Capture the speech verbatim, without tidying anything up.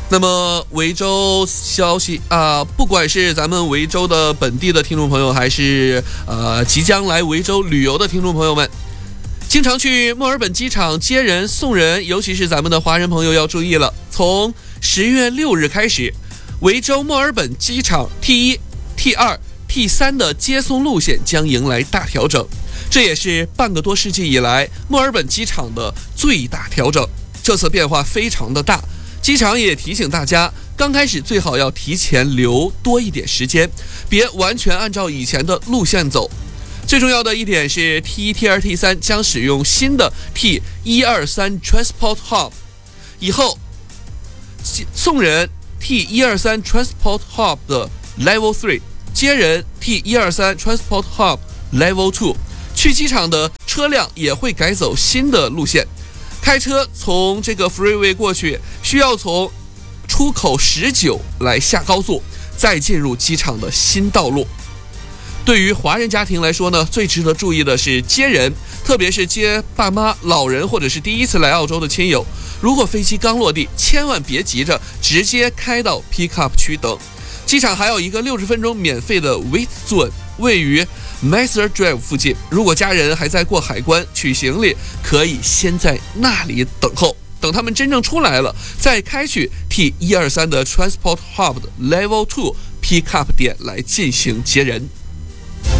那么维州消息啊、呃，不管是咱们维州的本地的听众朋友，还是呃即将来维州旅游的听众朋友们，经常去墨尔本机场接人送人，尤其是咱们的华人朋友要注意了，从十月六日开始，维州墨尔本机场 T 一、T 二、T 三的接送路线将迎来大调整，这也是半个多世纪以来墨尔本机场的最大调整。这次变化非常的大，机场也提醒大家，刚开始最好要提前留多一点时间，别完全按照以前的路线走。最重要的一点是 T 一、T 二、T 三将使用新的 T 一二三 Transport Hub， 以后送人 T 一二三 Transport Hub 的 Level 三， 接人 T 一二三 Transport Hub Level 二， 去机场的车辆也会改走新的路线。开车从这个 freeway 过去，需要从出口十九来下高速，再进入机场的新道路。对于华人家庭来说呢，最值得注意的是接人，特别是接爸妈、老人或者是第一次来澳洲的亲友。如果飞机刚落地，千万别急着直接开到 pick up 区等。机场还有一个六十分钟免费的 wait zone， 位于 Master Drive 附近。如果家人还在过海关取行李，可以先在那里等候，等他们真正出来了，再开去 T 一二三的 Transport Hub 的 Level 二 pick up 点来进行接人。